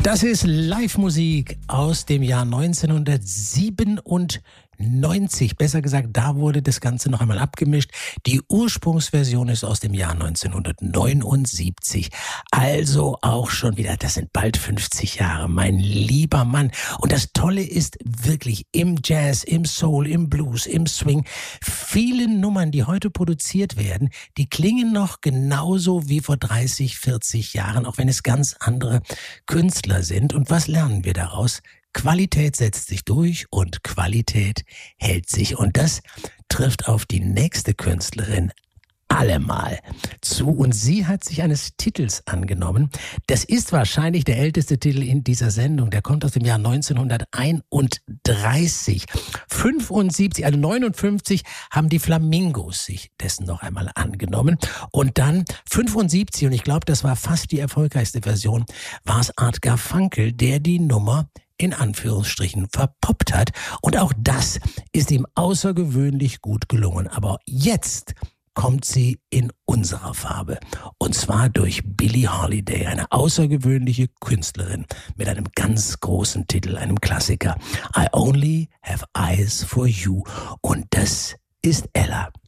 Das ist Live-Musik aus dem Jahr 1997. Besser gesagt, da wurde das Ganze noch einmal abgemischt. Die Ursprungsversion ist aus dem Jahr 1979. Also auch schon wieder, das sind bald 50 Jahre, mein lieber Mann. Und das Tolle ist wirklich im Jazz, im Soul, im Blues, im Swing, viele Nummern, die heute produziert werden, die klingen noch genauso wie vor 30, 40 Jahren, auch wenn es ganz andere Künstler sind. Und was lernen wir daraus? Qualität setzt sich durch und Qualität hält sich. Und das trifft auf die nächste Künstlerin allemal zu. Und sie hat sich eines Titels angenommen. Das ist wahrscheinlich der älteste Titel in dieser Sendung. Der kommt aus dem Jahr 1931. 75, also 59 haben die Flamingos sich dessen noch einmal angenommen. Und dann 75, und ich glaube, das war fast die erfolgreichste Version, war es Art Garfunkel, der die Nummer in Anführungsstrichen verpoppt hat. Und auch das ist ihm außergewöhnlich gut gelungen. Aber jetzt kommt sie in unserer Farbe. Und zwar durch Billie Holiday, eine außergewöhnliche Künstlerin mit einem ganz großen Titel, einem Klassiker. I Only Have Eyes for You. Und das ist Ella.